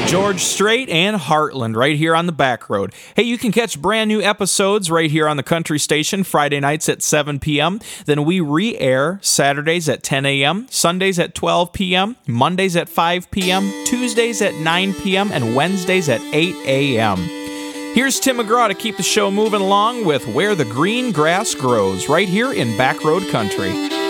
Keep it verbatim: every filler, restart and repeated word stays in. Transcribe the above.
George Strait and Heartland right here on the Back Road. Hey, you can catch brand new episodes right here on the Country Station Friday nights at seven p.m. Then we re-air Saturdays at ten a.m., Sundays at twelve p.m., Mondays at five p.m., Tuesdays at nine p.m., and Wednesdays at eight a.m. Here's Tim McGraw to keep the show moving along with Where the Green Grass Grows right here in Back Road Country.